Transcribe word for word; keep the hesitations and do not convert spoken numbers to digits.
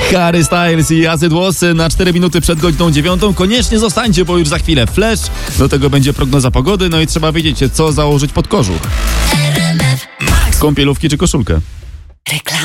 Harry Styles i Acid Was na cztery minuty przed godziną dziewiątą. Koniecznie zostańcie, bo już za chwilę Flash. Do tego będzie prognoza pogody, no i trzeba wiedzieć, co założyć pod kożuch. Kąpielówki czy koszulkę? Reklama.